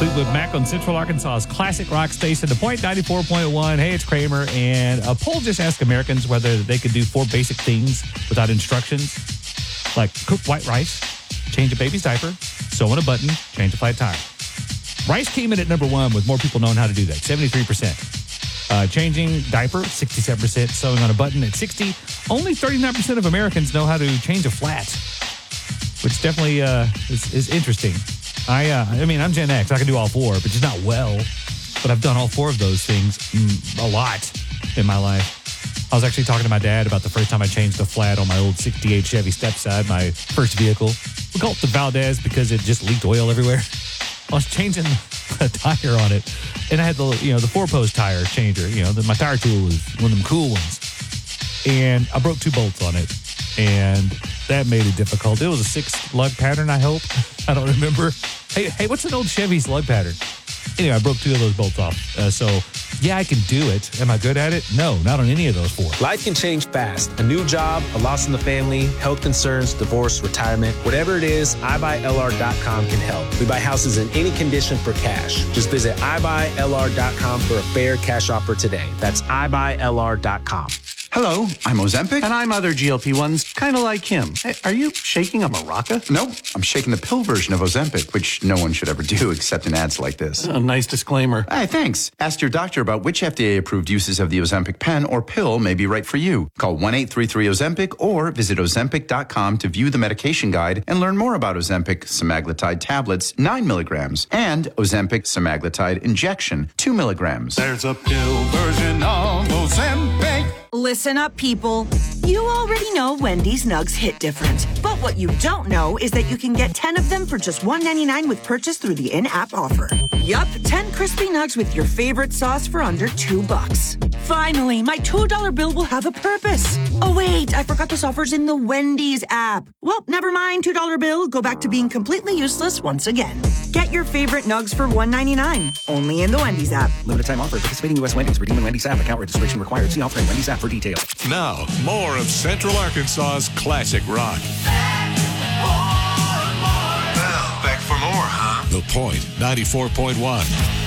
Fleetwood Mac on Central Arkansas's classic rock station, The Point 94.1. Hey, it's Kramer. And a poll just asked Americans whether they could do 4 basic things without instructions, like cook white rice, change a baby's diaper, sew on a button, change a flat tire. Rice came in at number 1 with more people knowing how to do that, 73%. Changing diaper, 67%. Sewing on a button at 60. Only 39% of Americans know how to change a flat, which definitely is interesting. I mean, I'm Gen X. I can do all 4, but just not well. But I've done all 4 of those things a lot in my life. I was actually talking to my dad about the first time I changed a flat on my old 68 Chevy Stepside, my first vehicle. We called it the Valdez because it just leaked oil everywhere. I was changing a tire on it, and I had the 4-post tire changer. My tire tool was one of them cool ones. And I broke 2 bolts on it, and that made it difficult. It was a 6 lug pattern, I hope. I don't remember. Hey, what's an old Chevy's lug pattern? Anyway, I broke 2 of those bolts off. So, yeah, I can do it. Am I good at it? No, not on any of those 4. Life can change fast. A new job, a loss in the family, health concerns, divorce, retirement. Whatever it is, iBuyLR.com can help. We buy houses in any condition for cash. Just visit iBuyLR.com for a fair cash offer today. That's iBuyLR.com. Hello, I'm Ozempic. And I'm other GLP-1s, kind of like him. Hey, are you shaking a maraca? Nope, I'm shaking the pill version of Ozempic, which no one should ever do except in ads like this. A nice disclaimer. Hey, thanks. Ask your doctor about which FDA-approved uses of the Ozempic pen or pill may be right for you. Call 1-833-OZEMPIC or visit Ozempic.com to view the medication guide and learn more about Ozempic semaglutide tablets, 9 milligrams, and Ozempic semaglutide injection, 2 milligrams. There's a pill version of Ozempic. Listen up, people. You already know Wendy's Nugs hit different. But what you don't know is that you can get 10 of them for just $1.99 with purchase through the in-app offer. Yup, 10 crispy nugs with your favorite sauce for under $2. Finally, my $2 bill will have a purpose. Oh, wait, I forgot this offer's in the Wendy's app. Well, never mind, $2 bill. Go back to being completely useless once again. Get your favorite nugs for $1.99. Only in the Wendy's app. Limited time offer. Participating U.S. Wendy's. Redeem in Wendy's app. Account registration required. See offer in Wendy's app for details. Now, more of Central Arkansas's classic rock. Back for more, huh? The Point 94.1.